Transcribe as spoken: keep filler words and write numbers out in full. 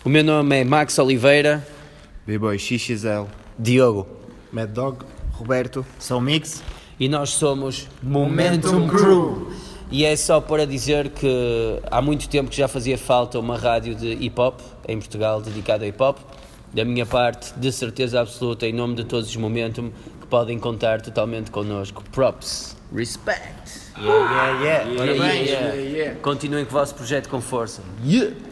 O meu nome é Max Oliveira. B-Boy X X L. Diogo. Mad Dog. Roberto. São Mix. E nós somos Momentum Crew. E é só para dizer que há muito tempo que já fazia falta uma rádio de hip-hop em Portugal dedicada ao hip-hop. Da minha parte, de certeza absoluta, em nome de todos os Momentum, que podem contar totalmente connosco. Props. Respect. Yeah, yeah, yeah. Yeah, Parabéns. yeah, yeah. Continuem com o vosso projeto com força. Yeah.